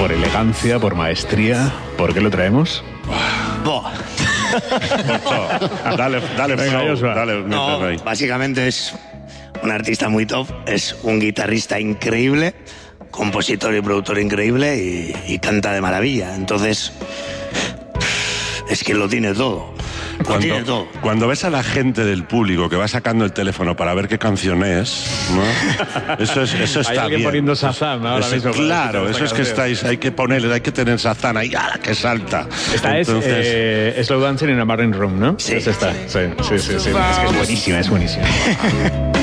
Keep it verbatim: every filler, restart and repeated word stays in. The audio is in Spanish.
por elegancia, por maestría. ¿Por qué lo traemos? Buah. Dale, dale, Venga, flow, Joshua. dale, No, métete ahí. básicamente es un artista muy top, es un guitarrista increíble, compositor y productor increíble y, y canta de maravilla. Entonces, es que lo tiene todo. Lo tiene todo. Cuando, cuando ves a la gente del público que va sacando el teléfono para ver qué canción es, ¿no? Eso, es, eso Hay está alguien bien. poniendo Shazam ahora Eso- mismo para claro, escuchar eso es esta que canción. estáis, hay que ponerle, hay que tener Shazam ahí, ¡ah, que salta! Esta Entonces, es eh, Slow Dancing in a Barring Room, ¿no? Sí. Es esta. Sí, sí, sí, sí. Es que es buenísima, es buenísima.